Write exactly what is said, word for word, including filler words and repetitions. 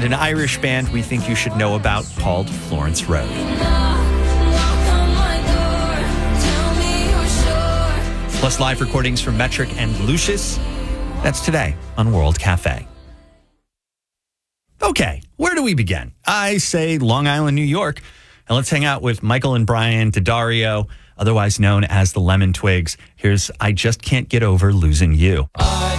and an Irish band we think you should know about called Florence Road. Plus live recordings from Metric and Lucius. That's today on World Cafe. Okay, where do we begin? I say Long Island, New York, and let's hang out with Michael and Brian D'Addario, otherwise known as the Lemon Twigs. Here's I Just Can't Get Over Losing You. I